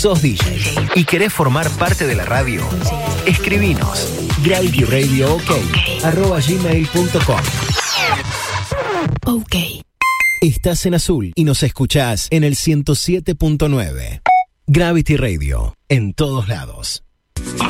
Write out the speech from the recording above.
¿Sos DJ y querés formar parte de la radio? Escribinos gravityradiook@gmail.com. Ok. Estás en azul y nos escuchás en el 107.9. Gravity Radio, en todos lados.